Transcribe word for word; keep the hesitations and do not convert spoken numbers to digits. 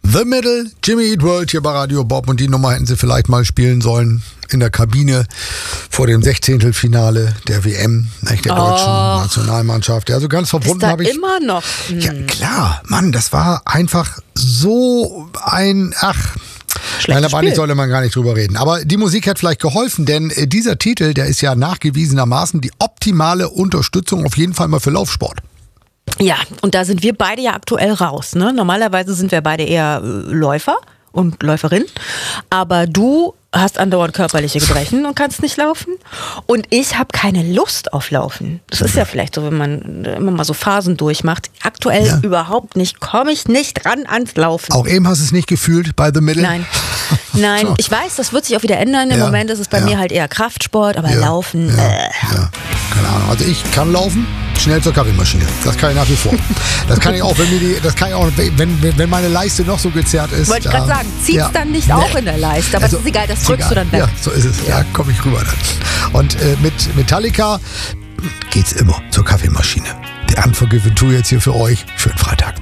The Middle, Jimmy Eat World hier bei Radio Bob, und die Nummer hätten sie vielleicht mal spielen sollen in der Kabine vor dem Sechzehntelfinale der W M, nicht, der deutschen Oh. Nationalmannschaft. Ja, so ganz verwunden habe ich. Immer noch. Hm. Ja, klar, Mann, das war einfach so ein, ach, Schlechtes nein, aber nicht Spiel. sollte man gar nicht drüber reden. Aber die Musik hat vielleicht geholfen, denn äh, dieser Titel, der ist ja nachgewiesenermaßen die optimale Unterstützung auf jeden Fall mal für Laufsport. Ja, und da sind wir beide ja aktuell raus. Ne? Normalerweise sind wir beide eher äh, Läufer und Läuferinnen. Aber du hast andauernd körperliche Gebrechen und kannst nicht laufen. Und ich habe keine Lust auf Laufen. Das ist ja vielleicht so, wenn man immer mal so Phasen durchmacht. Aktuell Ja. überhaupt nicht. Komme ich nicht ran ans Laufen. Auch eben hast du es nicht gefühlt bei The Middle? Nein. Nein, So. ich weiß, das wird sich auch wieder ändern. Im Ja, Moment ist es bei ja. mir halt eher Kraftsport, aber Ja, Laufen. Ja, Äh. ja, keine Ahnung. Also ich kann laufen, schnell zur Kaffeemaschine. Das kann ich nach wie vor. Das kann ich auch, wenn mir die, das kann ich auch, wenn, wenn meine Leiste noch so gezerrt ist. Wollte ich gerade da- sagen, zieht's ja. dann nicht auch in der Leiste, aber Also, das ist egal, das ist drückst egal. du dann weg. Ja, so ist es. Ja, komme ich rüber dann. Und äh, mit Metallica geht's immer zur Kaffeemaschine. Die Unforgiven Two jetzt hier für euch. Schönen Freitag.